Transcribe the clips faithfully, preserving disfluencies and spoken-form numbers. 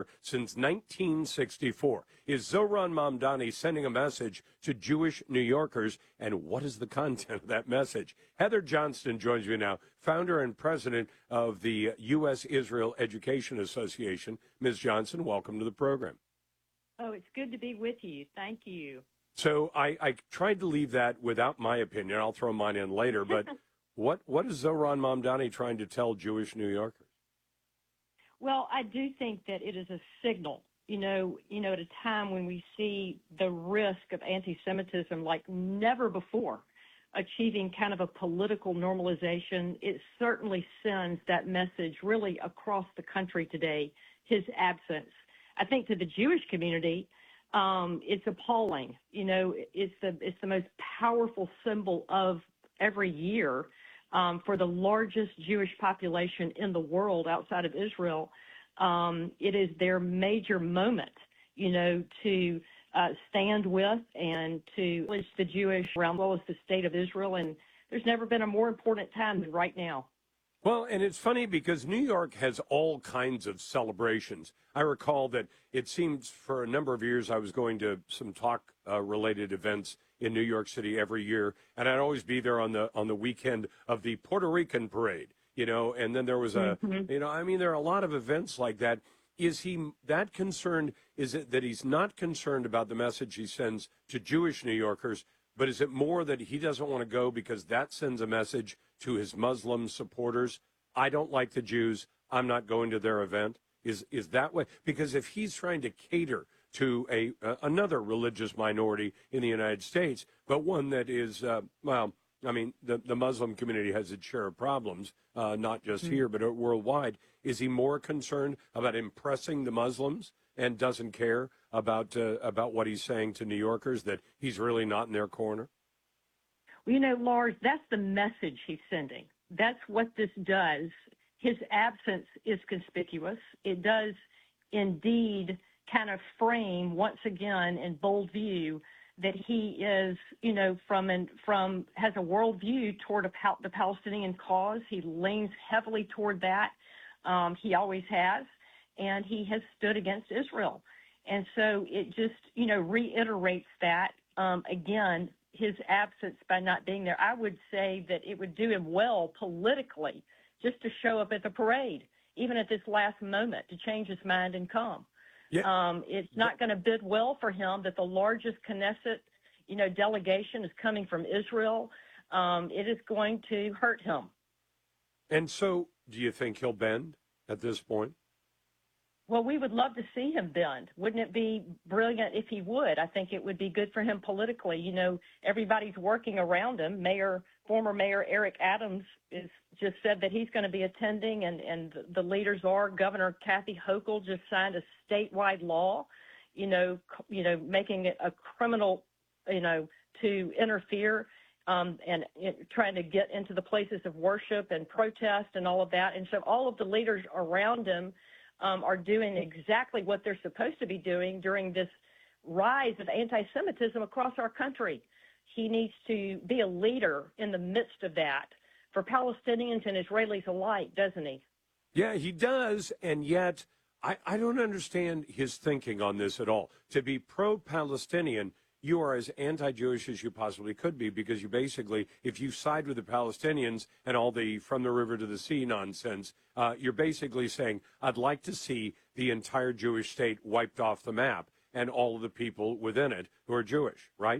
since nineteen sixty-four. Is Zohran Mamdani sending a message to Jewish New Yorkers, and what is the content of that message? Heather Johnston joins me now, founder and president of the U S Israel Education Association. Miz Johnston, welcome to the program. Oh, it's good to be with you. Thank you. So I, I tried to leave that without my opinion. I'll throw mine in later, but what what is Zohran Mamdani trying to tell Jewish New Yorkers? Well, I do think that it is a signal, you know, you know, at a time when we see the risk of anti-Semitism like never before, achieving kind of a political normalization. It certainly sends that message really across the country today, his absence. I think to the Jewish community, um, it's appalling. You know, it's the it's the most powerful symbol of every year. Um, for the largest Jewish population in the world outside of Israel, um, it is their major moment, you know, to uh, stand with and to acknowledge the Jewish around as well as the state of Israel. And there's never been a more important time than right now. Well, and it's funny because New York has all kinds of celebrations. I recall that it seems for a number of years I was going to some talk-related uh, events in New York City every year, and I'd always be there on the on the weekend of the Puerto Rican parade, you know, and then there was a, mm-hmm. you know, I mean, there are a lot of events like that. Is he that concerned? Is it that he's not concerned about the message he sends to Jewish New Yorkers, but is it more that he doesn't want to go because that sends a message to his Muslim supporters? I don't like the Jews. I'm not going to their event. Is is that way? Because if he's trying to cater to a uh, another religious minority in the United States, but one that is, uh, well, I mean, the, the Muslim community has its share of problems, uh, not just mm-hmm. here, but worldwide. Is he more concerned about impressing the Muslims and doesn't care about uh, about what he's saying to New Yorkers, that he's really not in their corner? Well, you know, Lars, that's the message he's sending. That's what this does. His absence is conspicuous. It does indeed kind of frame once again in bold view that he is, you know, from and from has a worldview toward a, the Palestinian cause. He leans heavily toward that. Um, he always has, and he has stood against Israel. And so it just, you know, reiterates that um, again. His absence by not being there, I would say that it would do him well politically just to show up at the parade, even at this last moment, to change his mind and come. Yeah. Um, it's not going to bid well for him that the largest Knesset, you know, delegation is coming from Israel. Um, it is going to hurt him. And so do you think he'll bend at this point? Well, we would love to see him bend. Wouldn't it be brilliant if he would? I think it would be good for him politically. You know, everybody's working around him. Mayor, former Mayor Eric Adams is just said that he's going to be attending, and, and the leaders are. Governor Kathy Hochul just signed a statewide law, you know, you know, making it a criminal, you know, to interfere um, and it, trying to get into the places of worship and protest and all of that. And so all of the leaders around him Um, are doing exactly what they're supposed to be doing during this rise of anti-Semitism across our country. He needs to be a leader in the midst of that for Palestinians and Israelis alike, doesn't he? Yeah, he does, and yet I, I don't understand his thinking on this at all. To be pro-Palestinian, you are as anti-Jewish as you possibly could be, because you basically, if you side with the Palestinians and all the from the river to the sea nonsense, uh, you're basically saying, I'd like to see the entire Jewish state wiped off the map and all of the people within it who are Jewish, right?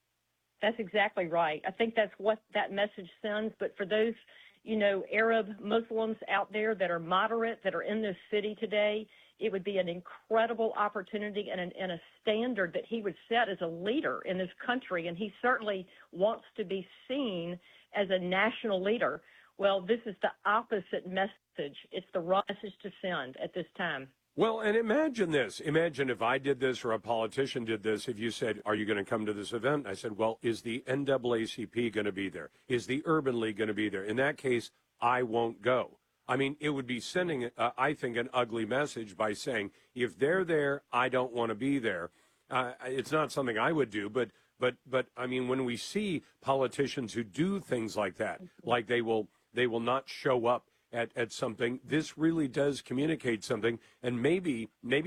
That's exactly right. I think that's what that message sends. But for those, you know, Arab Muslims out there that are moderate, that are in this city today, it would be an incredible opportunity and, an, and a standard that he would set as a leader in this country. And he certainly wants to be seen as a national leader. Well, this is the opposite message. It's the wrong message to send at this time. Well, and imagine this. Imagine if I did this or a politician did this. If you said, are you going to come to this event? I said, well, is the N double A C P going to be there? Is the Urban League going to be there? In that case, I won't go. I mean, it would be sending, uh, I think, an ugly message by saying, if they're there, I don't want to be there. Uh, it's not something I would do, but, but, but I mean, when we see politicians who do things like that, like they will, they will not show up at, at something, this really does communicate something, and maybe, maybe